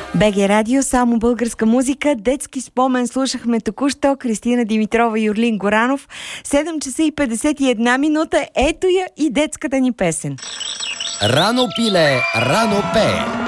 БГ Радио, само българска музика, детски спомен слушахме току-що. Кристина Димитрова и Юрлин Горанов. 7 часа и 51 минута. Ето я и детската ни песен. Рано пиле, рано пее.